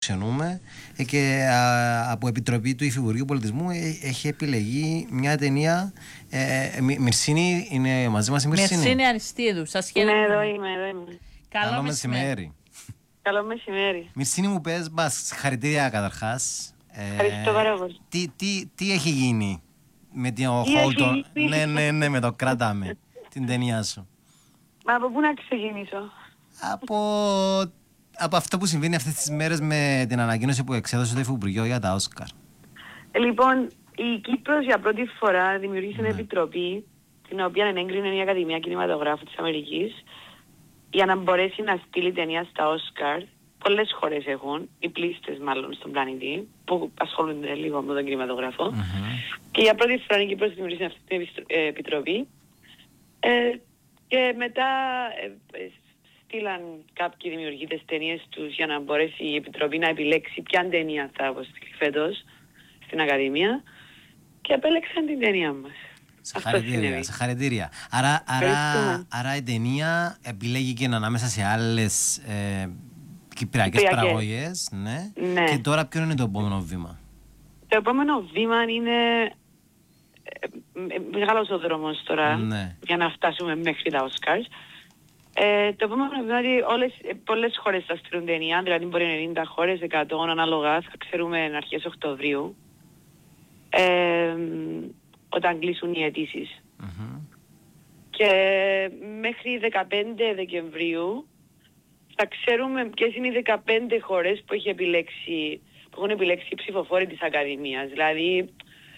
φιλοξενούμε και από Επιτροπή του Υφυπουργείου Πολιτισμού έχει επιλεγεί μια ταινία. Μυρσίνη είναι μαζί μας η Μυρσίνη. Μυρσίνη Αριστίδου, σας χαιρετίζω. Ναι, εδώ είμαι. Καλό μεσημέρι. Καλό μεσημέρι. Μυρσίνη μου πες μας, συγχαρητήρια καταρχάς. Ευχαριστώ πάρα πολύ. Τι έχει γίνει με την Χόλτον? Ναι, με το κρατάμε την ταινία σου. Μα από πού να ξεκινήσω? Από αυτό που συμβαίνει αυτές τις μέρες με την ανακοίνωση που εξέδωσε το Υφυπουργείο για τα Όσκαρ. Λοιπόν, η Κύπρος για πρώτη φορά δημιούργησε μια επιτροπή, την οποία ενέγκρινε η Ακαδημία Κινηματογράφου της Αμερικής, για να μπορέσει να στείλει ταινία στα Όσκαρ. Πολλές χώρες έχουν, οι πλήστες μάλλον στον πλανήτη, που ασχολούνται λίγο με τον κινηματογράφο. Και για πρώτη φορά η Κύπρος δημιούργησε αυτή την επιτροπή. Και μετά στείλαν κάποιοι δημιουργητές ταινίες τους για να μπορέσει η Επιτροπή να επιλέξει ποια ταινία θα αποστείλει φέτος στην Ακαδημία και επέλεξαν την ταινία μας. Συγχαρητήρια. Άρα η ταινία επιλέγηκε ανάμεσα σε άλλες κυπριακές παραγωγές. Ναι. Και τώρα ποιο είναι το επόμενο βήμα? Το επόμενο βήμα είναι μεγάλος ο δρόμος τώρα για να φτάσουμε μέχρι τα Όσκαρ. Το επόμενο βήμα είναι ότι πολλές χώρες θα στείλουν ταινία, δηλαδή μπορεί 90 χώρες, 100 ανάλογα, θα ξέρουμε αρχές Οκτωβρίου, όταν κλείσουν οι αιτήσεις. Και μέχρι 15 Δεκεμβρίου θα ξέρουμε ποιες είναι οι 15 χώρες που έχουν επιλέξει οι ψηφοφόροι της Ακαδημίας. Δηλαδή,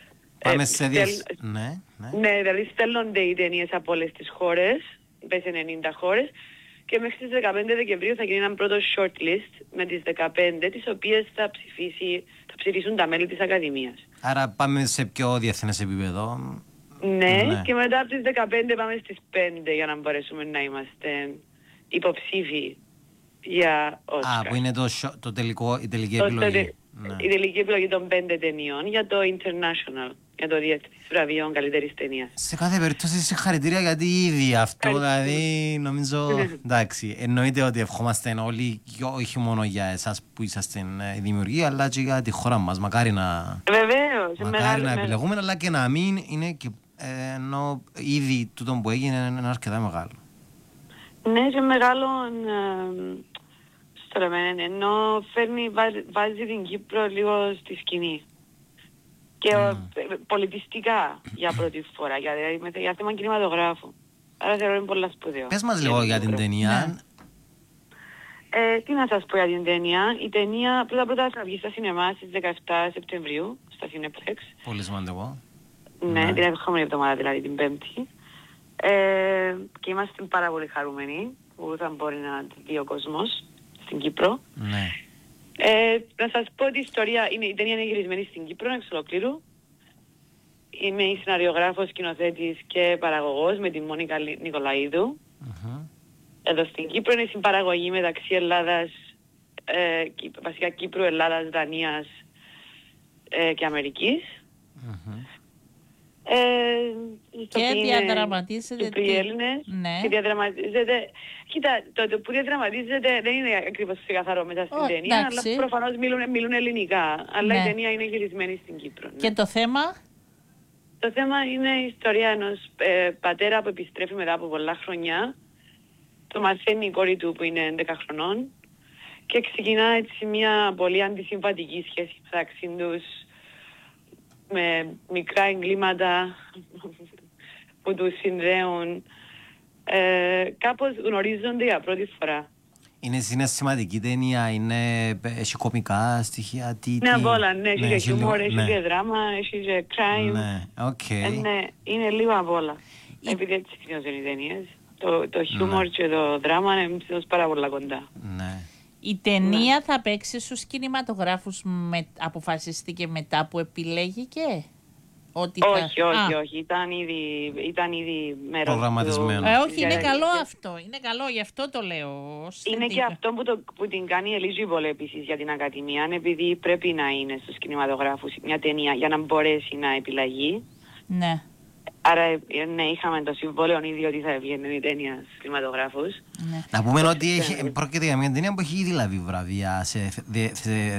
ναι, δηλαδή στέλνονται οι ταινίες από όλες τις χώρες, πες 90 χώρες, και μέχρι τις 15 Δεκεμβρίου θα γίνει ένα πρώτο shortlist με τις 15, τις οποίες θα ψηφίσουν τα μέλη της Ακαδημίας. Άρα πάμε σε πιο διεθνές επίπεδο. Ναι, και μετά από τις 15 πάμε στις 5 για να μπορέσουμε να είμαστε υποψήφοι για Όσκαρ. Που είναι η τελική επιλογή. Η τελική επιλογή των 5 ταινιών για το International, για το διεθνές βραβείο καλύτερης ταινίας. Σε κάθε περίπτωση συγχαρητήρια, γιατί ήδη αυτό, δηλαδή νομίζω, εντάξει, εννοείται ότι ευχόμαστε όλοι, όχι μόνο για εσάς που είσαστε οι δημιουργοί, αλλά και για τη χώρα μας. Μακάρι να επιλεγούμε, αλλά και να μην είναι, και ενώ ήδη τούτο που έγινε είναι αρκετά μεγάλο. Ναι, και μεγάλο ενώ βάζει την Κύπρο λίγο στη σκηνή. Και πολιτιστικά για πρώτη φορά, για θέμα κινηματογράφου. Άρα θεωρώ είναι πολλά σπουδαίο. Πες μας λίγο για την ταινία. Τι να σας πω για την ταινία? Η ταινία πρώτα θα βγει στα σινεμά στις 17 Σεπτεμβρίου, στα Cineplex. Πολύ σημαντικό. Ναι, την επόμενη εβδομάδα, δηλαδή την Πέμπτη. Και είμαστε πάρα πολύ χαρούμενοι που θα μπορεί να τη δει ο κόσμος στην Κύπρο. Ναι. Να σας πω ότι η ταινία είναι γυρισμένη στην Κύπρο εξ ολοκλήρου. Είμαι η σεναριογράφος, σκηνοθέτης και παραγωγός με τη Μόνικα Νικολαίδου. Εδώ στην Κύπρο είναι συμπαραγωγή μεταξύ Ελλάδας, βασικά Κύπρου, Ελλάδας, Δανίας και Αμερικής. Και διαδραματίζεται και διαδραματίζεται. Κοίτα, το που διαδραματίζεται δεν είναι ακριβώς καθαρό μετά στην ταινία, αλλά προφανώς μιλούν ελληνικά, αλλά η ταινία είναι γυρισμένη στην Κύπρο. Και το θέμα? Το θέμα είναι η ιστορία ενός πατέρα που επιστρέφει μετά από πολλά χρόνια. Το μαθαίνει η κόρη του που είναι 11 χρονών και ξεκινά έτσι μια πολύ αντισυμβατική σχέση μεταξύ τους, με μικρά εγκλήματα που τους συνδέουν. Κάπως γνωρίζονται για πρώτη φορά. Είναι συναισθηματική ταινία, έχει κωμικά στοιχεία, Ναι, απ' όλα, ναι, έχει και χιούμορ, έχει και δράμα, έχει και crime. Ναι, ναι, είναι λίγο απ' όλα. Επειδή έτσι είναι οι ταινίες. Το χιούμορ και το δράμα είναι πάρα πολλά κοντά. Ναι. Η ταινία θα παίξει στους κινηματογράφους, αποφασίστηκε μετά που επιλέγηκε? Όχι. Ήταν ήδη μέρος προγραμματισμένο. Όχι, είναι καλό αυτό. Είναι καλό, γι' αυτό το λέω. Είναι και αυτό που την κάνει eligible επίσης για την Ακαδημία, επειδή πρέπει να είναι στους κινηματογράφους μια ταινία για να μπορέσει να επιλαγεί. Ναι. Άρα ναι, είχαμε το συμβόλαιο ήδη ότι θα βγαίνει η ταινία στους κινηματογράφους. Να πούμε ότι πρόκειται για μια ταινία που έχει ήδη λάβει βραβεία σε